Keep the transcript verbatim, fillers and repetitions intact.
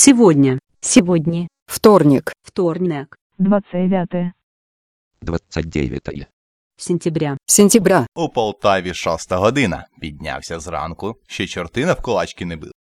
Сегодня. Сегодня. Вторник. Вторник. двадцать девятое. двадцять дев'яте Сентября. Сентября. У Полтаві шоста година. Піднявся зранку, ще чорти навколачки не били.